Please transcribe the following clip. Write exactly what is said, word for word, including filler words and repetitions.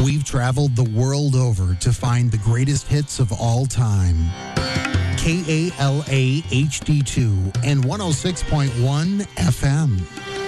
We've traveled the world over to find the greatest hits of all time. K A L A H D two and one oh six point one F M.